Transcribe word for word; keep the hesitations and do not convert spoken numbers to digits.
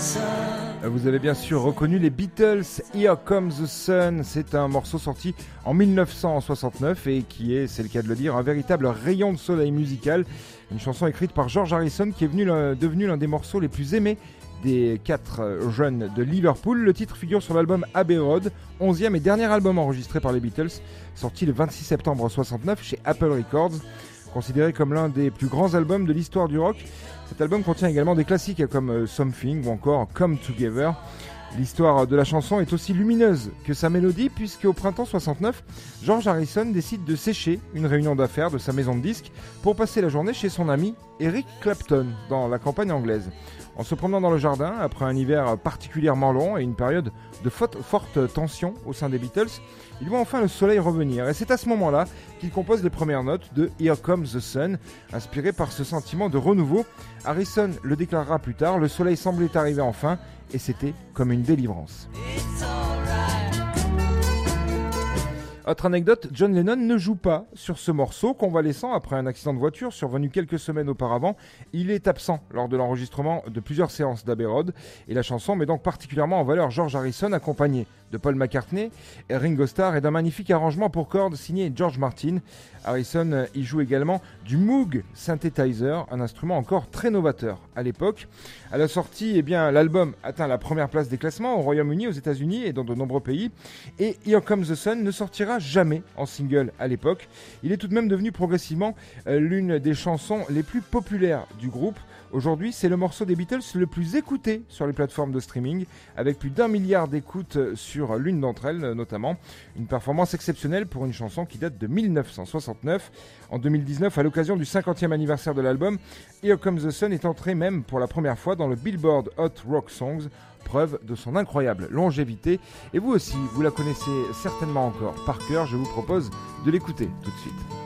Vous avez bien sûr reconnu les Beatles, Here Comes the Sun. C'est un morceau sorti en dix-neuf cent soixante-neuf et qui est, c'est le cas de le dire, un véritable rayon de soleil musical. Une chanson écrite par George Harrison qui est venu, devenu l'un des morceaux les plus aimés des quatre jeunes de Liverpool. Le titre figure sur l'album Abbey Road, onzième et dernier album enregistré par les Beatles, sorti le vingt-six septembre soixante-neuf chez Apple Records. Considéré comme l'un des plus grands albums de l'histoire du rock, cet album contient également des classiques comme Something ou encore Come Together. L'histoire de la chanson est aussi lumineuse que sa mélodie, puisque au printemps soixante-neuf, George Harrison décide de sécher une réunion d'affaires de sa maison de disques pour passer la journée chez son ami Eric Clapton dans la campagne anglaise. En se promenant dans le jardin, après un hiver particulièrement long et une période de forte tension au sein des Beatles, il voit enfin le soleil revenir. Et c'est à ce moment-là qu'il compose les premières notes de Here Comes the Sun, inspiré par ce sentiment de renouveau. Harrison le déclarera plus tard, le soleil semblait arriver enfin, et c'était comme une délivrance. Autre anecdote, John Lennon ne joue pas sur ce morceau, convalescent après un accident de voiture survenu quelques semaines auparavant. Il est absent lors de l'enregistrement de plusieurs séances d'Abbey Road et la chanson met donc particulièrement en valeur George Harrison accompagné de Paul McCartney, et Ringo Starr et d'un magnifique arrangement pour cordes signé George Martin. Harrison y joue également du Moog Synthesizer, un instrument encore très novateur à l'époque. À la sortie, eh bien, l'album atteint la première place des classements au Royaume-Uni, aux États-Unis et dans de nombreux pays. Et Here Comes the Sun ne sortira jamais en single à l'époque. Il est tout de même devenu progressivement euh, l'une des chansons les plus populaires du groupe. Aujourd'hui, c'est le morceau des Beatles le plus écouté sur les plateformes de streaming, avec plus d'un milliard d'écoutes sur l'une d'entre elles notamment. Une performance exceptionnelle pour une chanson qui date de dix-neuf cent soixante-neuf. En deux mille dix-neuf, à l'occasion du cinquantième anniversaire de l'album, Here Comes the Sun est entré même pour la première fois dans le Billboard Hot Rock Songs, preuve de son incroyable longévité. Et vous aussi, vous la connaissez certainement encore par cœur, je vous propose de l'écouter tout de suite.